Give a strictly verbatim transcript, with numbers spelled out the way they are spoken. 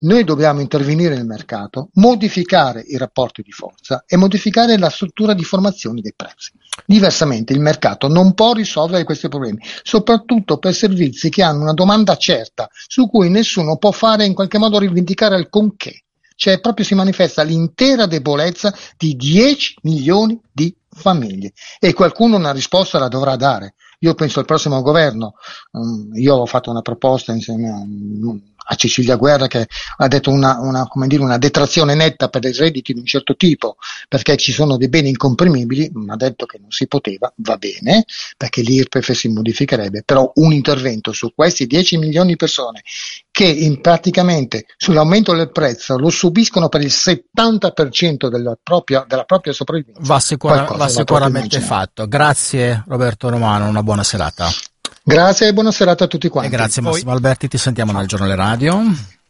Noi dobbiamo intervenire nel mercato, modificare i rapporti di forza e modificare la struttura di formazione dei prezzi. Diversamente il mercato non può risolvere questi problemi, soprattutto per servizi che hanno una domanda certa, su cui nessuno può fare in qualche modo rivendicare alcunché. Cioè proprio si manifesta l'intera debolezza di dieci milioni di famiglie e qualcuno una risposta la dovrà dare. Io penso al prossimo governo, um, io ho fatto una proposta insieme a, a Cecilia Guerra che ha detto una, una, come dire, una detrazione netta per dei redditi di un certo tipo, perché ci sono dei beni incomprimibili, ma ha detto che non si poteva, va bene, perché l'I R P E F si modificherebbe, però un intervento su questi dieci milioni di persone che in praticamente sull'aumento del prezzo lo subiscono per il settanta per cento della propria, della propria sopravvivenza. Va, sicura, va sicuramente fatto. Grazie Roberto Romano, una buona serata. Grazie e buona serata a tutti quanti. E grazie Massimo Alberti, ti sentiamo nel giornale radio.